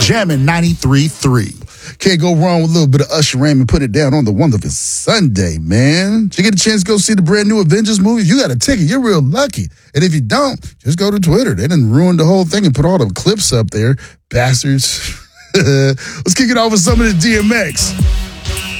Jammin' 93.3. Can't go wrong with a little bit of Usher Raymond put it down on the wonderful Sunday, man. Did you get a chance to go see the brand new Avengers movie? If you got a ticket, you're real lucky. And if you don't, just go to Twitter. They done ruined the whole thing and put all the clips up there. Bastards. Let's kick it off with some of the DMX.